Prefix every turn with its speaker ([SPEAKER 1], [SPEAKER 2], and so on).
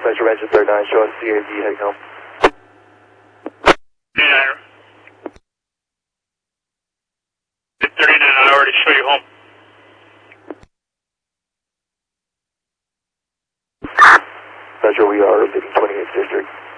[SPEAKER 1] Metro Rancher 39, showing CAD heading home.
[SPEAKER 2] 39. 39, I already show you home.
[SPEAKER 1] Metro, we are leaving 28th District.